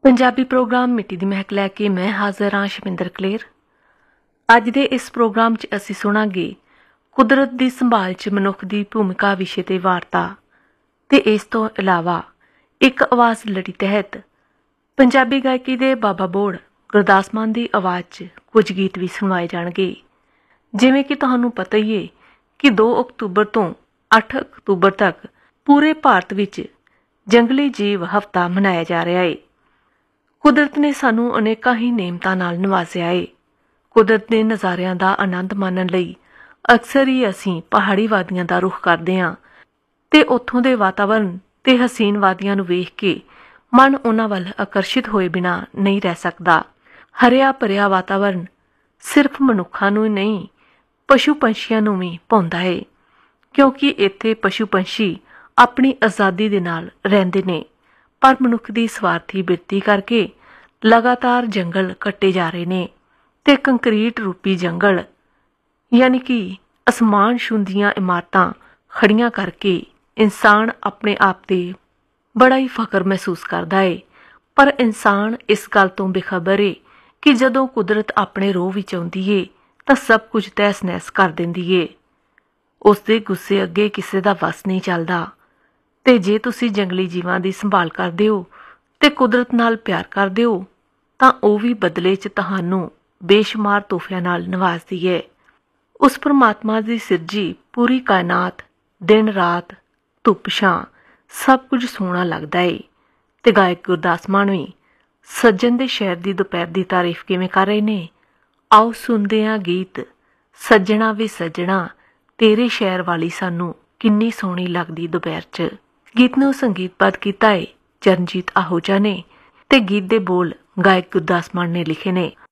Punjabi programme ਮਿੱਟੀ ਦੀ ਮਹਿਕ ਲੈ ਕੇ ਮੈਂ ਹਾਜ਼ਰ ਹਾਂ ਸ਼ਮਿੰਦਰ ਕਲੇਰ। ਅੱਜ ਦੇ ਇਸ ਪ੍ਰੋਗਰਾਮ 'ਚ ਅਸੀਂ ਸੁਣਾਂਗੇ ਕੁਦਰਤ ਦੀ ਸੰਭਾਲ 'ਚ ਮਨੁੱਖ ਦੀ ਭੂਮਿਕਾ ਵਿਸ਼ੇ ਤੇ ਵਾਰਤਾ ਤੇ ਇਸ ਤੋਂ ਇਲਾਵਾ ਇੱਕ ਆਵਾਜ਼ ਲੜੀ ਤਹਿਤ ਪੰਜਾਬੀ ਗਾਇਕੀ ਦੇ ਬਾਬਾ ਬੋੜ ਗੁਰਦਾਸ ਮਾਨ ਦੀ ਆਵਾਜ਼ 'ਚ ਕੁਝ ਗੀਤ ਵੀ ਸੁਣਵਾਏ ਜਾਣਗੇ। ਜਿਵੇਂ ਕਿ ਤੁਹਾਨੂੰ ਪਤਾ ਹੀ ਹੈ ਕਿ 2 ਅਕਤੂਬਰ ਤੋਂ 8 ਅਕਤੂਬਰ ਤੱਕ ਪੂਰੇ ਭਾਰਤ ਵਿੱਚ ਜੰਗਲੀ ਜੀਵ ਹਫ਼ਤਾ ਮਨਾਇਆ ਜਾ ਰਿਹਾ ਹੈ। ਕੁਦਰਤ ਨੇ ਸਾਨੂੰ ਅਨੇਕਾਂ ਹੀ ਨੇਮਤਾਂ ਨਾਲ ਨਵਾਜ਼ਿਆ ਏ। ਕੁਦਰਤ ਦੇ ਨਜ਼ਾਰਿਆਂ ਦਾ ਆਨੰਦ ਮਾਣਨ ਲਈ ਅਕਸਰ ਹੀ ਅਸੀਂ ਪਹਾੜੀ ਵਾਦੀਆਂ ਦਾ ਰੁਖ ਕਰਦੇ ਹਾਂ ਤੇ ਉੱਥੋਂ ਦੇ ਵਾਤਾਵਰਨ ਤੇ ਹਸੀਨ ਵਾਦੀਆਂ ਨੂੰ ਵੇਖ ਕੇ ਮਨ ਉਹਨਾਂ ਵੱਲ ਆਕਰਸ਼ਿਤ ਹੋਏ ਬਿਨਾਂ ਨਹੀਂ ਰਹਿ ਸਕਦਾ। ਹਰਿਆ ਭਰਿਆ ਵਾਤਾਵਰਨ ਸਿਰਫ ਮਨੁੱਖਾਂ ਨੂੰ ਹੀ ਨਹੀਂ, ਪਸ਼ੂ ਪੰਛੀਆਂ ਨੂੰ ਵੀ ਭਾਉਂਦਾ ਏ, ਕਿਉਂਕਿ ਇੱਥੇ ਪਸ਼ੂ ਪੰਛੀ ਆਪਣੀ ਆਜ਼ਾਦੀ ਦੇ ਨਾਲ ਰਹਿੰਦੇ ਨੇ। ਪਰ ਮਨੁੱਖ ਦੀ ਸਵਾਰਥੀ ਬਿਰਤੀ ਕਰਕੇ ਲਗਾਤਾਰ ਜੰਗਲ ਕੱਟੇ ਜਾ ਰਹੇ ਨੇ ਤੇ ਕੰਕਰੀਟ ਰੂਪੀ ਜੰਗਲ ਯਾਨੀ ਕਿ ਅਸਮਾਨ ਛੂੰਦੀਆਂ ਇਮਾਰਤਾਂ ਖੜੀਆਂ ਕਰਕੇ ਇਨਸਾਨ ਆਪਣੇ ਆਪ ਤੇ ਬੜਾ ਹੀ ਫਖਰ ਮਹਿਸੂਸ ਕਰਦਾ ਏ। ਪਰ ਇਨਸਾਨ ਇਸ ਗੱਲ ਤੋਂ ਬੇਖਬਰ ਏ ਕਿ ਜਦੋਂ ਕੁਦਰਤ ਆਪਣੇ ਰੋਹ ਵਿੱਚ ਆਉਂਦੀ ਏ ਤਾਂ ਸਭ ਕੁਝ ਤਹਿਸ ਨਹਿਸ ਕਰ ਦਿੰਦੀ ਏ। ਉਸ ਦੇ ਗੁੱਸੇ ਅੱਗੇ ਕਿਸੇ ਦਾ ਵਸ ਨਹੀਂ ਚੱਲਦਾ। ਤੇ ਜੇ ਤੁਸੀਂ ਜੰਗਲੀ ਜੀਵਾਂ ਦੀ ਸੰਭਾਲ ਕਰਦੇ ਹੋ ਤੇ ਕੁਦਰਤ ਨਾਲ ਪਿਆਰ ਕਰਦੇ ਹੋ ਤਾਂ ਉਹ ਵੀ ਬਦਲੇ 'ਚ ਤੁਹਾਨੂੰ ਬੇਸ਼ੁਮਾਰ ਤੋਹਫਿਆਂ ਨਾਲ ਨਵਾਜ਼ਦੀ ਹੈ। ਉਸ ਪਰਮਾਤਮਾ ਦੀ ਸਿਰਜੀ ਪੂਰੀ ਕਾਇਨਾਤ, ਦਿਨ ਰਾਤ, ਧੁੱਪ ਛਾਂ ਸਭ ਕੁਝ ਸੋਹਣਾ ਲੱਗਦਾ ਏ। ਤੇ ਗਾਇਕ ਗੁਰਦਾਸ ਮਾਨ ਵੀ ਸੱਜਣ ਦੇ ਸ਼ਹਿਰ ਦੀ ਦੁਪਹਿਰ ਦੀ ਤਾਰੀਫ ਕਿਵੇਂ ਕਰ ਰਹੇ ਨੇ। ਆਓ ਸੁਣਦੇ ਹਾਂ ਗੀਤ ਸੱਜਣਾ ਵੇ ਸੱਜਣਾ ਤੇਰੇ ਸ਼ਹਿਰ ਵਾਲੀ ਸਾਨੂੰ ਕਿੰਨੀ ਸੋਹਣੀ ਲੱਗਦੀ ਦੁਪਹਿਰ 'ਚ। ਗੀਤ ਨੂੰ ਸੰਗੀਤਬੱਧ ਕੀਤਾ ਹੈ ਚਰਨਜੀਤ ਆਹੂਜਾ ਨੇ ਤੇ ਗੀਤ ਦੇ ਬੋਲ ਗਾਇਕ ਗੁਰਦਾਸ ਮਾਨ ਨੇ ਲਿਖੇ ਨੇ।